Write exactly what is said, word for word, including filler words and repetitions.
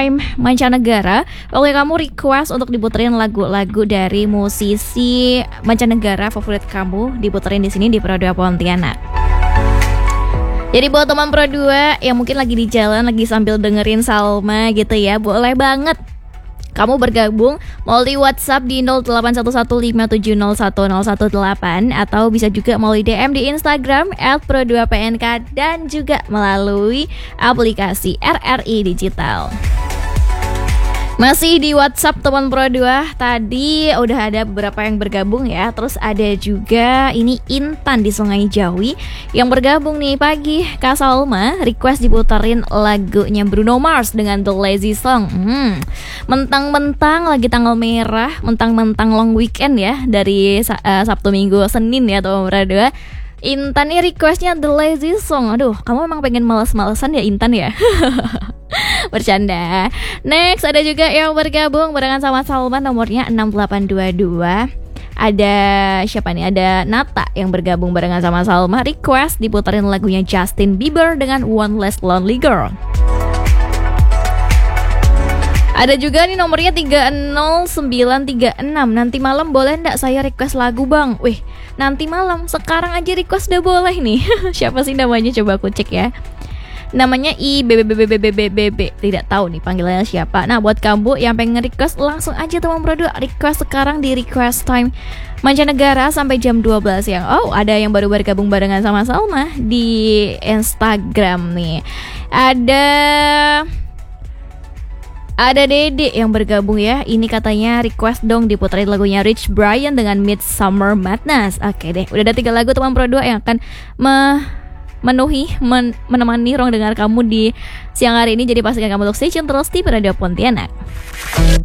time mancanegara. Oke, kamu request untuk diputerin lagu-lagu dari musisi mancanegara favorit kamu, diputerin di sini di Pro dua Pontianak. Jadi buat teman Pro dua yang mungkin lagi di jalan, lagi sambil dengerin Salma gitu ya, boleh banget kamu bergabung melalui WhatsApp di nol delapan satu satu lima tujuh nol satu nol satu delapan, atau bisa juga melalui D M di Instagram et pro dua p n k, dan juga melalui aplikasi R R I Digital. Masih di WhatsApp teman Pro dua, tadi udah ada beberapa yang bergabung ya. Terus ada juga ini Intan di Sungai Jawi yang bergabung nih pagi. Kak Salma request diputerin lagunya Bruno Mars dengan The Lazy Song. hmm. Mentang-mentang lagi tanggal merah, mentang-mentang long weekend ya, dari uh, Sabtu Minggu Senin ya teman Pro dua. Intan nih requestnya The Lazy Song. Aduh, kamu emang pengen males-malesan ya Intan ya? Bercanda. Next ada juga yang bergabung barengan sama Salma, nomornya enam delapan dua dua. Ada siapa nih? Ada Nata yang bergabung barengan sama Salma, request diputerin lagunya Justin Bieber dengan One Less Lonely Girl. Ada juga nih nomornya tiga nol sembilan tiga enam. Nanti malam boleh ndak saya request lagu bang? Wih, nanti malam, sekarang aja request udah boleh nih. Siapa sih namanya? Coba aku cek ya. Namanya I B B B B B B B B. Tidak tahu nih panggilannya siapa. Nah, buat kamu yang pengen request, langsung aja teman Pro dua request sekarang di request time mancanegara sampai jam dua belas siang. Oh, ada yang baru bergabung barengan sama Salma di Instagram nih. Ada Ada Dede yang bergabung ya. Ini katanya request dong diputerin lagunya Rich Brian dengan Midsummer Madness. Oke deh, udah ada tiga lagu teman Pro dua yang akan me memenuhi, men- menemani ruang dengar kamu di siang hari ini. Jadi pastikan kamu untuk stay tune terus di Radio Pontianak.